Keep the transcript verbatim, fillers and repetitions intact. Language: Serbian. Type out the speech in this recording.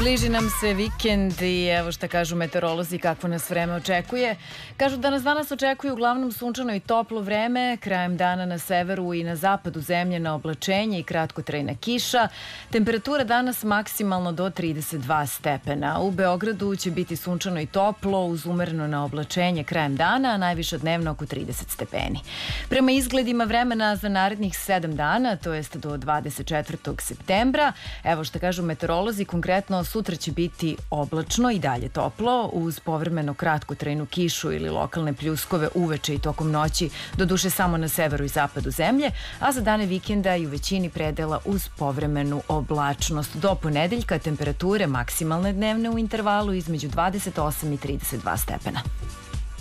Bliži nam se vikend i evo šta kažu meteorolozi kakvo nas vreme očekuje. Kažu da nas danas očekuje uglavnom sunčano i toplo vreme, krajem dana na severu i na zapadu zemlje na oblačenje i kratkotrajna kiša. Temperatura danas maksimalno do trideset dva stepena. U Beogradu će biti sunčano i toplo uz umereno na oblačenje krajem dana, a najviše dnevno oko trideset stepeni. Prema izgledima vremena za narednih sedam dana, to jest do dvadeset četvrtog septembra, evo šta kažu meteorolozi, konkretno sutra će biti oblačno i dalje toplo, uz povremeno kratkotrajnu kišu ili lokalne pljuskove uveče i tokom noći, doduše samo na severu i zapadu zemlje, a za dane vikenda i u većini predela uz povremenu oblačnost. Do ponedeljka temperature maksimalne dnevne u intervalu između dvadeset osam i trideset dva stepena.